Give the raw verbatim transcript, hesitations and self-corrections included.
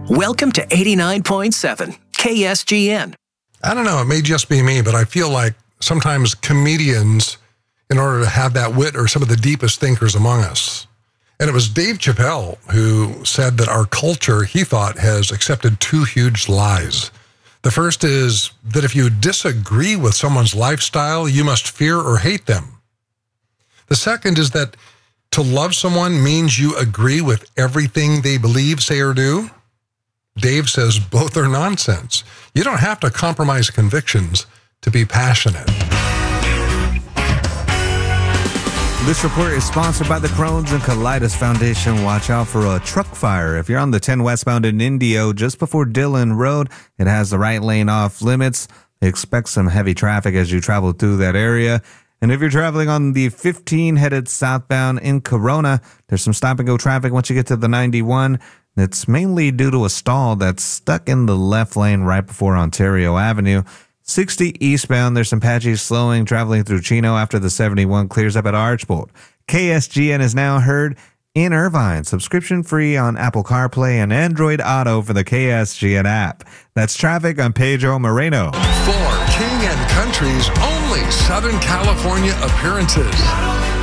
Welcome to eighty-nine point seven K S G N. I don't know, it may just be me, but I feel like sometimes comedians, in order to have that wit, are some of the deepest thinkers among us. And it was Dave Chappelle who said that our culture, he thought, has accepted two huge lies. The first is that if you disagree with someone's lifestyle, you must fear or hate them. The second is that to love someone means you agree with everything they believe, say, or do. Dave says both are nonsense. You don't have to compromise convictions to be passionate. This report is sponsored by the Crohn's and Colitis Foundation. Watch out for a truck fire. If you're on the ten westbound in Indio, just before Dillon Road, it has the right lane off limits. Expect some heavy traffic as you travel through that area. And if you're traveling on the fifteen headed southbound in Corona, there's some stop-and-go traffic once you get to the ninety-one. It's mainly due to a stall that's stuck in the left lane right before Ontario Avenue. sixty eastbound, there's some patchy slowing traveling through Chino after the seventy-one clears up at Archbold. K S G N is now heard in Irvine. Subscription free on Apple CarPlay and Android Auto for the K S G N app. That's traffic on Pedro Moreno. For King and Country's only Southern California appearances.